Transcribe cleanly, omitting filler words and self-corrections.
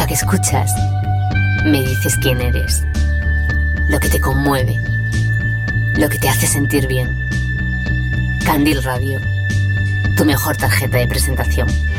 que escuchas, me dices quién eres, lo que te conmueve, lo que te hace sentir bien. Candil Radio, tu mejor tarjeta de presentación.